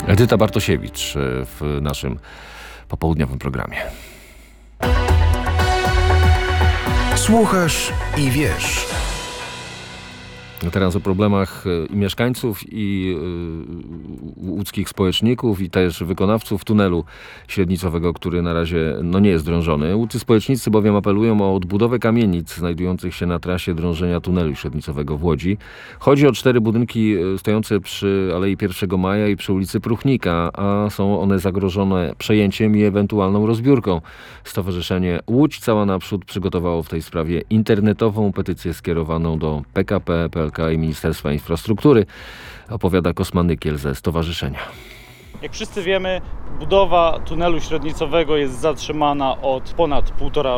Edyta Bartosiewicz w naszym popołudniowym programie. Słuchasz i wiesz. Teraz o problemach i mieszkańców, i łódzkich społeczników, i też wykonawców tunelu średnicowego, który na razie nie jest drążony. Łódzcy społecznicy bowiem apelują o odbudowę kamienic znajdujących się na trasie drążenia tunelu średnicowego w Łodzi. Chodzi o 4 budynki stojące przy Alei 1 Maja i przy ulicy Pruchnika, a są one zagrożone przejęciem i ewentualną rozbiórką. Stowarzyszenie Łódź Cała Naprzód przygotowało w tej sprawie internetową petycję skierowaną do PKP, PLK i Ministerstwa Infrastruktury. Opowiada Kosma Nykiel ze stowarzyszenia. Jak wszyscy wiemy, budowa tunelu średnicowego jest zatrzymana od ponad 1,5